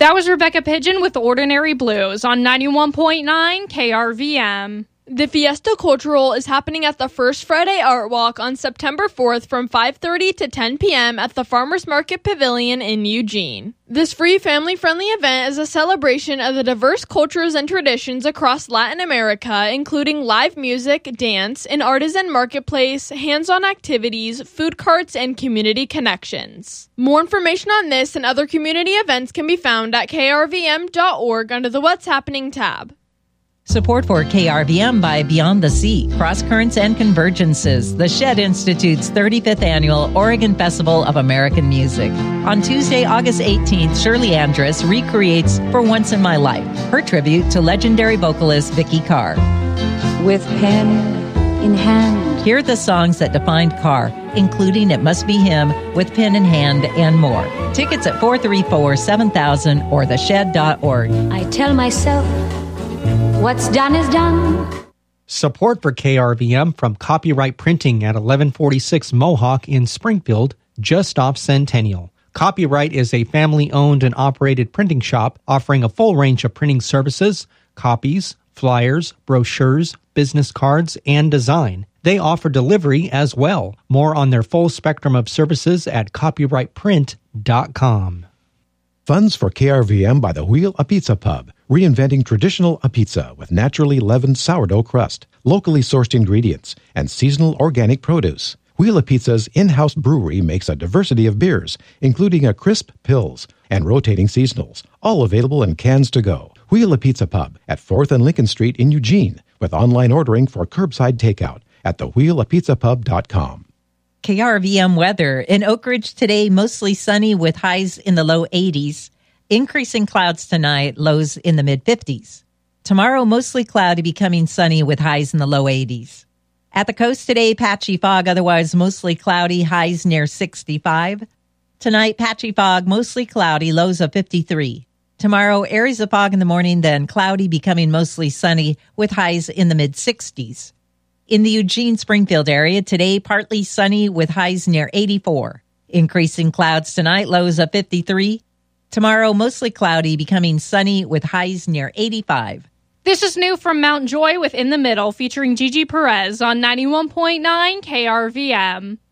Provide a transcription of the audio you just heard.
That was Rebecca Pigeon with Ordinary Blues on 91.9 KRVM. The Fiesta Cultural is happening at the First Friday Art Walk on September 4th from 5:30 to 10 p.m. at the Farmers Market Pavilion in Eugene. This free family-friendly event is a celebration of the diverse cultures and traditions across Latin America, including live music, dance, an artisan marketplace, hands-on activities, food carts, and community connections. More information on this and other community events can be found at krvm.org under the What's Happening tab. Support for KRVM by Beyond the Sea, Cross Currents and Convergences, the Shed Institute's 35th Annual Oregon Festival of American Music. On Tuesday, August 18th, Shirley Andrus recreates For Once in My Life, her tribute to legendary vocalist Vicki Carr. With pen in hand. Hear the songs that defined Carr, including It Must Be Him, With Pen in Hand, and more. Tickets at 434-7000 or theshed.org. I tell myself, what's done is done. Support for KRVM from Copyright Printing at 1146 Mohawk in Springfield, just off Centennial. Copyright is a family-owned and operated printing shop offering a full range of printing services, copies, flyers, brochures, business cards, and design. They offer delivery as well. More on their full spectrum of services at copyrightprint.com. Funds for KRVM by the Wheel a Pizza Pub, reinventing traditional a pizza with naturally leavened sourdough crust, locally sourced ingredients, and seasonal organic produce. Wheel a Pizza's in-house brewery makes a diversity of beers, including a crisp Pils and rotating seasonals, all available in cans to go. Wheel a Pizza Pub at 4th and Lincoln Street in Eugene, with online ordering for curbside takeout at thewheelapizzapub.com. KRVM weather. In Oak Ridge today, mostly sunny with highs in the low 80s. Increasing clouds tonight, lows in the mid-50s. Tomorrow, mostly cloudy, becoming sunny with highs in the low 80s. At the coast today, patchy fog, otherwise mostly cloudy, highs near 65. Tonight, patchy fog, mostly cloudy, lows of 53. Tomorrow, areas of fog in the morning, then cloudy, becoming mostly sunny with highs in the mid-60s. In the Eugene-Springfield area, today partly sunny with highs near 84. Increasing clouds tonight, lows of 53. Tomorrow, mostly cloudy, becoming sunny with highs near 85. This is new from Mount Joy with In the Middle, featuring Gigi Perez on 91.9 KRVM.